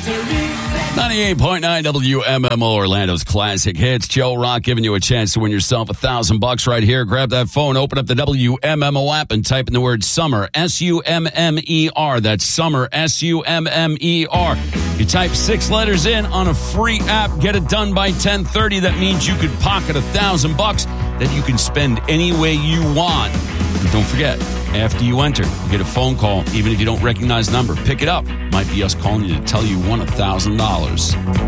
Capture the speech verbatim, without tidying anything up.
ninety-eight point nine W M M O, Orlando's classic hits. Joe Rock giving you a chance to win yourself a thousand bucks right here. Grab that phone, open up the W M M O app, and type in the word summer, S U M M E R. That's summer, S U M M E R. You type six letters in on a free app. Get it done by ten thirty. That means you could pocket a thousand bucks that you can spend any way you want. And don't forget, after you enter, you get a phone call. Even if you don't recognize the number, pick it up. Might be us calling you to tell you you won a thousand dollars.